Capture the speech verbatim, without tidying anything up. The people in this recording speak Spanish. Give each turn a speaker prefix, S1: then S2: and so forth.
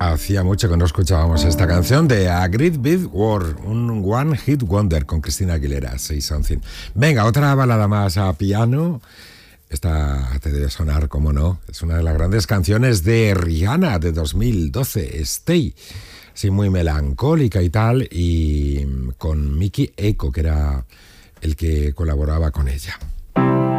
S1: Hacía mucho que no escuchábamos esta canción de A Great Big War, un One Hit Wonder con Cristina Aguilera, Say Something. Venga, otra balada más a piano. Esta te debe sonar, como no. Es una de las grandes canciones de Rihanna de dos mil doce, Stay. Sí, muy melancólica y tal, y con Mickey Echo, que era el que colaboraba con ella.